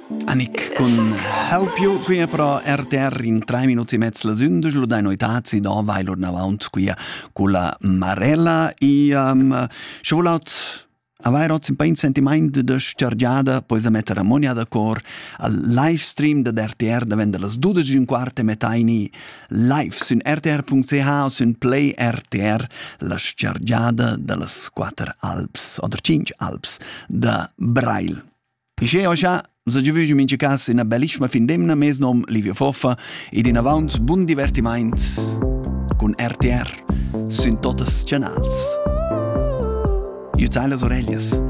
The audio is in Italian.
Annick con Help You qui però RTR in 3 minuti e mezzo la sünde lo dai noitazzi da vai lor navant qui con la Marella scivolat avai roz un pain sentiment de scergiada poi a mettere monia d'accordo al live stream de RTR da vende las 12:15 metaini live su rtr.ch o su Play RTR la scergiada de las 4 Alps oder 5 Alps da Braille. Dice già se ci vedi in casa una bellissima fin d'emna mes nom Livio Foffa ed in avanti buon divertiment con RTR su tutti i canali. Io taglio le orecchie.